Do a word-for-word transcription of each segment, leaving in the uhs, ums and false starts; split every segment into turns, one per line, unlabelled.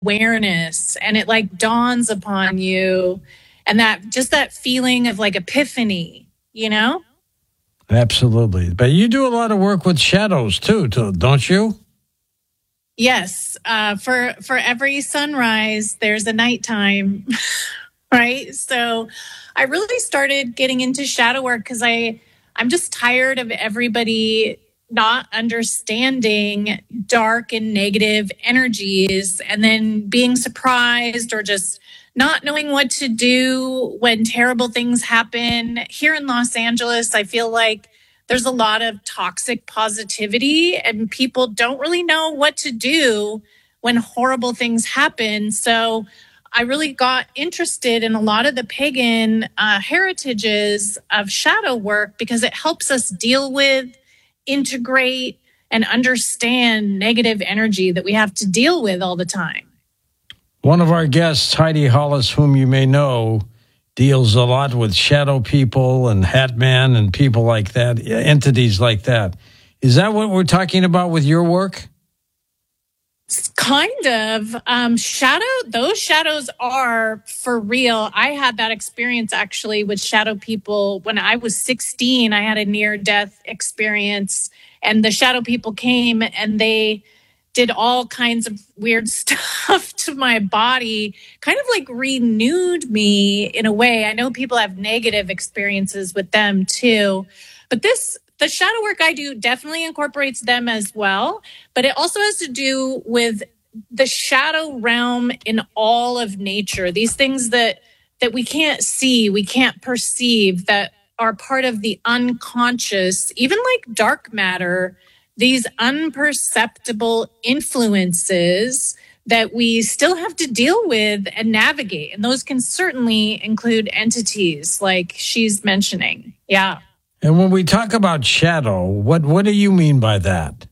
awareness, and it like dawns upon you, and that just that feeling of like epiphany, you know?
Absolutely. But you do a lot of work with shadows too, too don't you?
Yes. Uh, for for every sunrise, there's a nighttime, right? So I really started getting into shadow work because I I'm just tired of everybody not understanding dark and negative energies and then being surprised or just not knowing what to do when terrible things happen. Here in Los Angeles, I feel like there's a lot of toxic positivity and people don't really know what to do when horrible things happen. So I really got interested in a lot of the pagan uh, heritages of shadow work because it helps us deal with, integrate, and understand negative energy that we have to deal with all the time.
One of our guests, Heidi Hollis, whom you may know, deals a lot with shadow people and hat man and people like that, entities like that. Is that what we're talking about with your work?
Kind of. Um, shadow, those shadows are for real. I had that experience actually with shadow people when I was sixteen. I had a near-death experience, and the shadow people came and they did all kinds of weird stuff to my body, kind of like renewed me in a way. I know people have negative experiences with them too, but this the shadow work I do definitely incorporates them as well, but it also has to do with the shadow realm in all of nature. These things that that we can't see, we can't perceive, that are part of the unconscious, even like dark matter, these unperceptible influences that we still have to deal with and navigate. And those can certainly include entities like she's mentioning. Yeah.
And when we talk about shadow, what, what do you mean by that?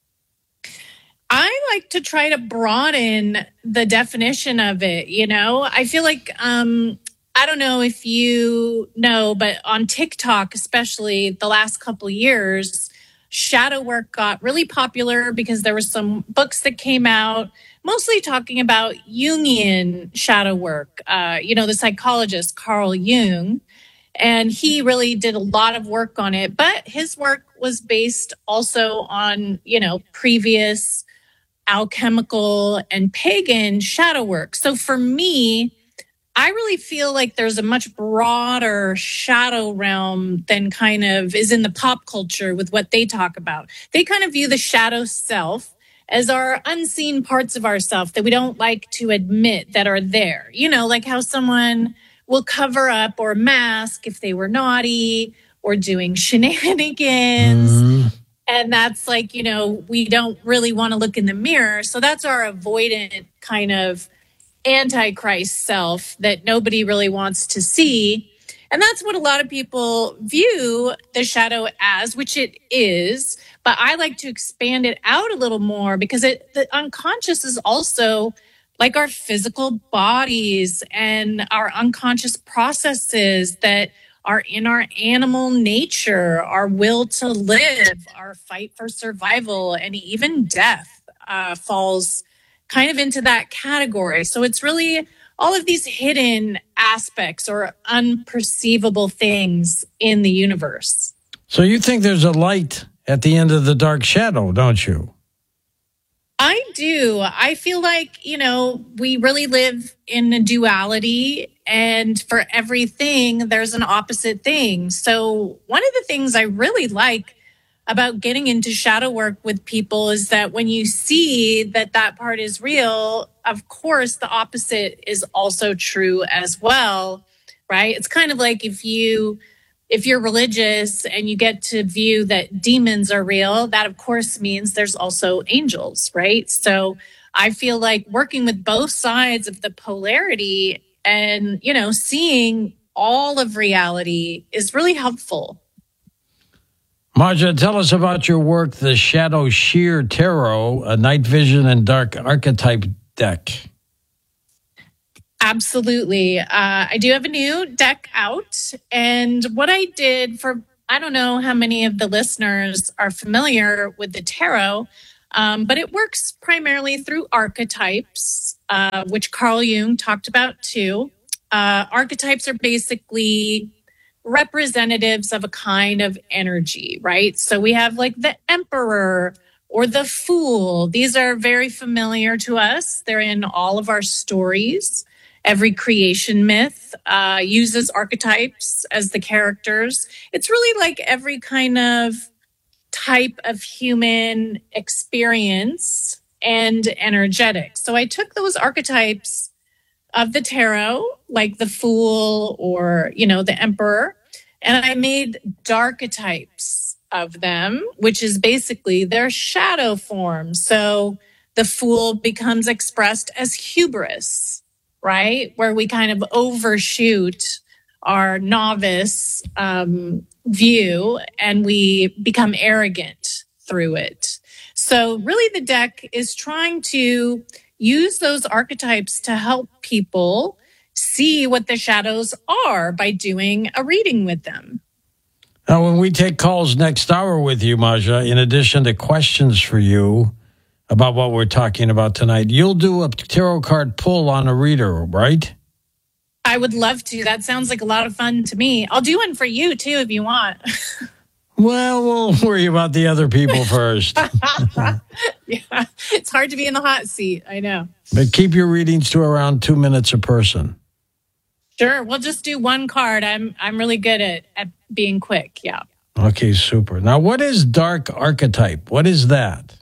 I like to try to broaden the definition of it. You know, I feel like, um, I don't know if you know, but on TikTok, especially the last couple of years, shadow work got really popular because there were some books that came out mostly talking about Jungian shadow work. Uh, you know, the psychologist Carl Jung. And he really did a lot of work on it, but his work was based also on, you know, previous alchemical and pagan shadow work. So for me, I really feel like there's a much broader shadow realm than kind of is in the pop culture with what they talk about. They kind of view the shadow self as our unseen parts of ourself that we don't like to admit that are there. You know, like how someone will cover up or mask if they were naughty or doing shenanigans. Mm-hmm. And that's like, you know, we don't really want to look in the mirror. So that's our avoidant kind of antichrist self that nobody really wants to see. And that's what a lot of people view the shadow as, which it is. But I like to expand it out a little more because it, the unconscious is also like our physical bodies and our unconscious processes that are in our animal nature, our will to live, our fight for survival, and even death uh, falls kind of into that category. So it's really all of these hidden aspects or unperceivable things in the universe.
So you think there's a light at the end of the dark shadow, don't you?
I do. I feel like, you know, we really live in a duality, and for everything, there's an opposite thing. So one of the things I really like about getting into shadow work with people is that when you see that that part is real, of course, the opposite is also true as well, right? It's kind of like if you... If you're religious and you get to view that demons are real, that of course means there's also angels, right? So I feel like working with both sides of the polarity and, you know, seeing all of reality is really helpful.
Marja, tell us about your work, the Shadow Sheer Tarot, a night vision and dark archetype deck.
Absolutely. Uh, I do have a new deck out. And what I did for, I don't know how many of the listeners are familiar with the tarot, um, but it works primarily through archetypes. uh, which Carl Jung talked about too. Uh, archetypes are basically representatives of a kind of energy, right? So we have like the emperor or the fool. These are very familiar to us. They're in all of our stories. Every creation myth uh, uses archetypes as the characters. It's really like every kind of type of human experience and energetic. So I took those archetypes of the tarot, like the fool or, you know, the emperor, and I made darketypes of them, which is basically their shadow form. So the fool becomes expressed as hubris, right? Where we kind of overshoot our novice um, view and we become arrogant through it. So really the deck is trying to use those archetypes to help people see what the shadows are by doing a reading with them.
Now, when we take calls next hour with you, Maja, in addition to questions for you about what we're talking about tonight, you'll do a tarot card pull on a reader, right?
I would love to. That sounds like a lot of fun to me. I'll do one for you, too, if you want.
Well, we'll worry about the other people first.
Yeah, it's hard to be in the hot seat. I know.
But keep your readings to around two minutes a person.
Sure. We'll just do one card. I'm I'm really good at, at being quick. Yeah.
Okay, super. Now, what is dark archetype? What is that?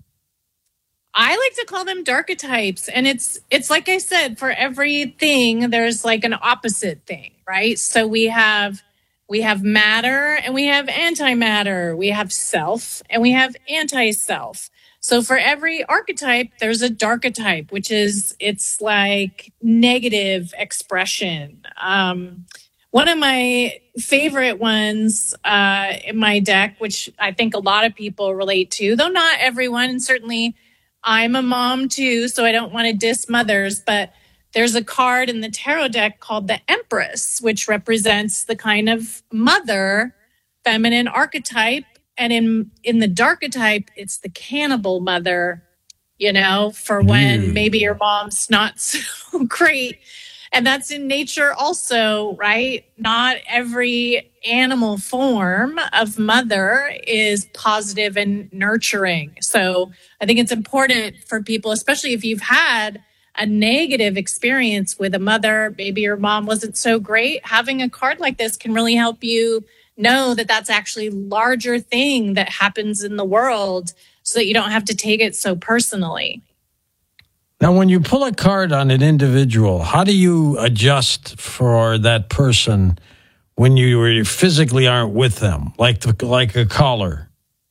I like to call them darketypes. And it's it's like I said, for everything, there's like an opposite thing, right? So we have we have matter and we have antimatter. We have self and we have anti-self. So for every archetype, there's a darketype, which is it's like negative expression. Um, one of my favorite ones uh, in my deck, which I think a lot of people relate to, though not everyone, and certainly I'm a mom too, so I don't want to diss mothers, but there's a card in the tarot deck called the Empress, which represents the kind of mother, feminine archetype. And in, in the darketype, it's the cannibal mother, you know, for when
Mm.
maybe your mom's not so great. And that's in nature also, right? Not every animal form of mother is positive and nurturing. So I think it's important for people, especially if you've had a negative experience with a mother, maybe your mom wasn't so great, having a card like this can really help you know that that's actually a larger thing that happens in the world so that you don't have to take it so personally.
Now, when you pull a card on an individual, how do you adjust for that person when you physically aren't with them, like the, like a caller?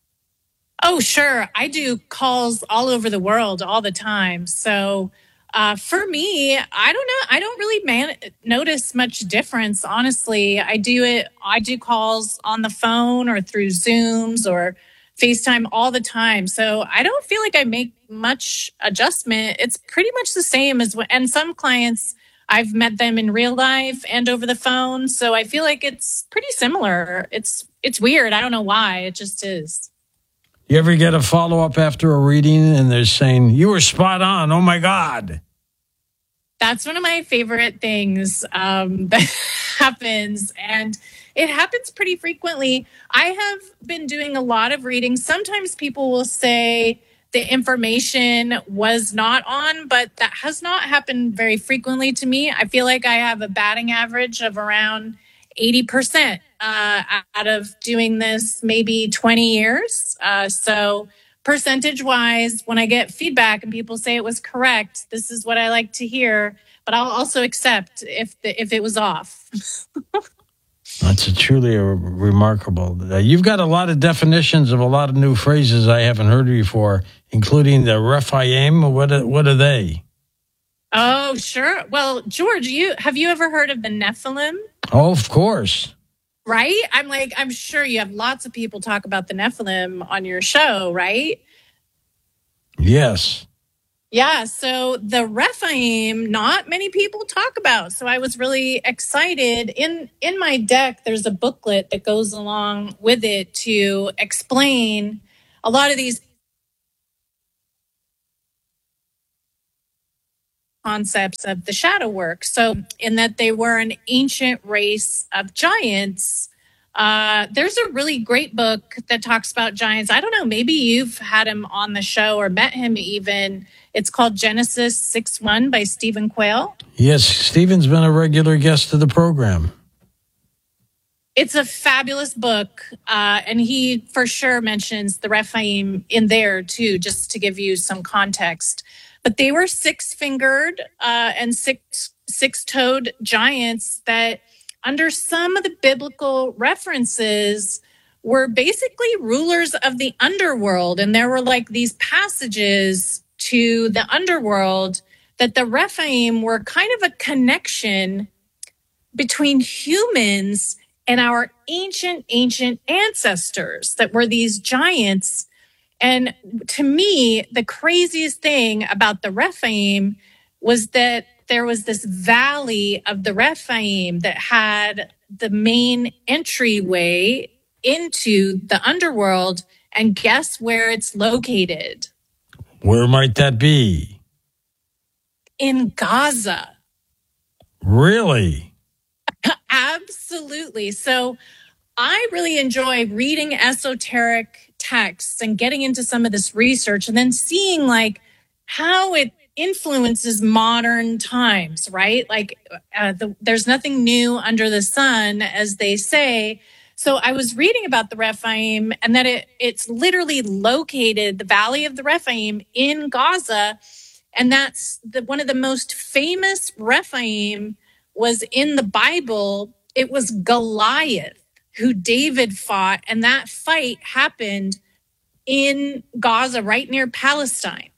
Oh, sure. I do calls all over the world all the time. So uh, for me, I don't know. I don't really man- notice much difference, honestly. I do it. I do calls on the phone or through Zooms or FaceTime all the time. So I don't feel like I make much adjustment. It's pretty much the same as when, and some clients, I've met them in real life and over the phone. So I feel like it's pretty similar. It's, it's weird. I don't know why. It just is.
You ever get a follow-up after a reading and they're saying, you were spot on, oh my God?
That's one of my favorite things um, that happens. And it happens pretty frequently. I have been doing a lot of readings. Sometimes people will say the information was not on, but that has not happened very frequently to me. I feel like I have a batting average of around eighty percent uh, out of doing this maybe twenty years. Uh, so percentage wise, when I get feedback and people say it was correct, this is what I like to hear. But I'll also accept if the, if it was off.
That's a truly a remarkable. Uh, you've got a lot of definitions of a lot of new phrases I haven't heard before, including the Rephaim. What are, what are they?
Oh, sure. Well, George, you have you ever heard of the Nephilim?
Oh, of course.
Right? I'm like, I'm sure you have lots of people talk about the Nephilim on your show, right?
Yes.
Yeah, so the Rephaim, not many people talk about. So I was really excited. In in my deck, there's a booklet that goes along with it to explain a lot of these concepts of the shadow work. So, in that they were an ancient race of giants. Uh, there's a really great book that talks about giants. I don't know, maybe you've had him on the show or met him even. It's called Genesis six one by Stephen Quayle.
Yes, Stephen's been a regular guest of the program.
It's a fabulous book, uh, and he for sure mentions the Rephaim in there too, just to give you some context. But they were six-fingered uh, and six six-toed giants that, under some of the biblical references, were basically rulers of the underworld. And there were like these passages to the underworld that the Rephaim were kind of a connection between humans and our ancient, ancient ancestors that were these giants. And to me, the craziest thing about the Rephaim was that there was this valley of the Rephaim that had the main entryway into the underworld. And guess where it's located?
Where might that be?
In Gaza.
Really?
Absolutely. So I really enjoy reading esoteric texts and getting into some of this research and then seeing like how it influences modern times, right? Like uh, the, there's nothing new under the sun, as they say. So I was reading about the Rephaim and that it, it's literally located, the Valley of the Rephaim, in Gaza. And that's the, one of the most famous Rephaim was in the Bible. It was Goliath, who David fought. And that fight happened in Gaza, right near Palestine.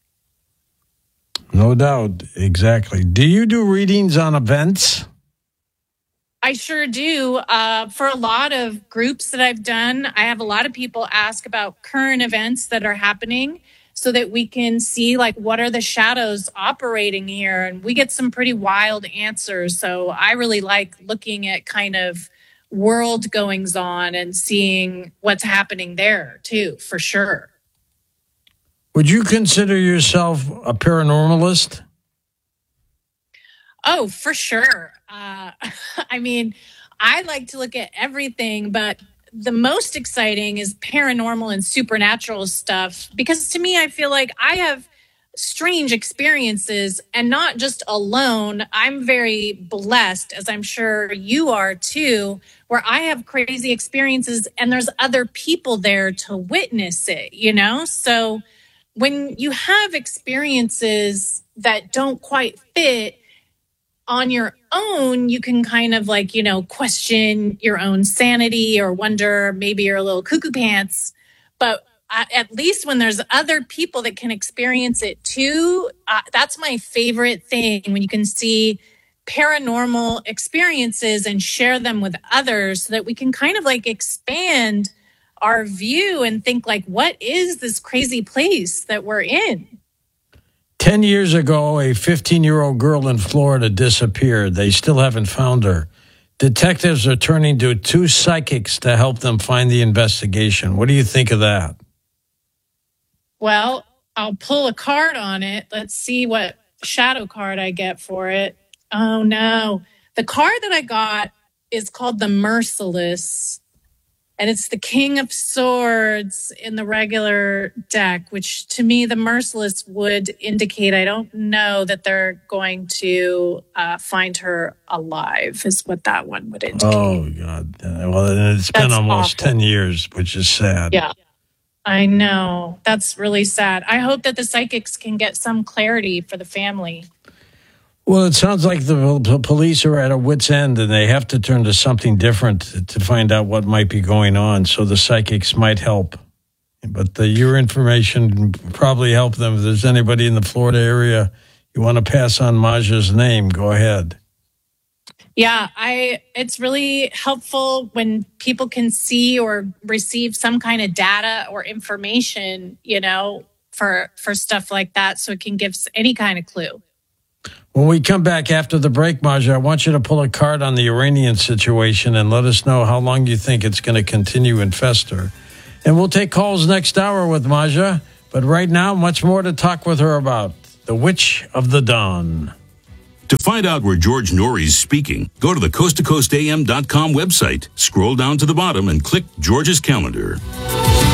No doubt. Exactly. Do you do readings on events?
I sure do. Uh, for a lot of groups that I've done, I have a lot of people ask about current events that are happening so that we can see, like, what are the shadows operating here? And we get some pretty wild answers. So I really like looking at kind of world goings on and seeing what's happening there, too, for sure.
Would you consider yourself a paranormalist?
Oh, for sure. Uh, I mean, I like to look at everything, but the most exciting is paranormal and supernatural stuff, because to me, I feel like I have strange experiences, and not just alone. I'm very blessed, as I'm sure you are too, where I have crazy experiences and there's other people there to witness it, you know? So when you have experiences that don't quite fit on your own, you can kind of like, you know, question your own sanity or wonder maybe you're a little cuckoo pants. But uh, at least when there's other people that can experience it too, uh, that's my favorite thing, when you can see paranormal experiences and share them with others so that we can kind of like expand our view and think like, what is this crazy place that we're in?
Ten years ago, a fifteen-year-old girl in Florida disappeared. They still haven't found her. Detectives are turning to two psychics to help them find the investigation. What do you think of that?
Well, I'll pull a card on it. Let's see what shadow card I get for it. Oh, no. The card that I got is called the Merciless. And it's the King of Swords in the regular deck, which to me, the Merciless would indicate I don't know that they're going to uh, find her alive, is what that one would indicate.
Oh, God. Well, it's
That's
been almost
awful.
ten years, which is sad.
Yeah, I know. That's really sad. I hope that the psychics can get some clarity for the family.
Well, it sounds like the police are at a wit's end and they have to turn to something different to find out what might be going on. So the psychics might help. But the, your information probably help them. If there's anybody in the Florida area you want to pass on Maja's name, go ahead.
Yeah, I. It's really helpful when people can see or receive some kind of data or information, you know, for for stuff like that, so it can give any kind of clue.
When we come back after the break, Maja, I want you to pull a card on the Iranian situation and let us know how long you think it's going to continue and fester. And we'll take calls next hour with Maja. But right now, much more to talk with her about. The Witch of the Dawn.
To find out where George Norrie is speaking, go to the coast to coast a m dot com website, scroll down to the bottom, and click George's calendar.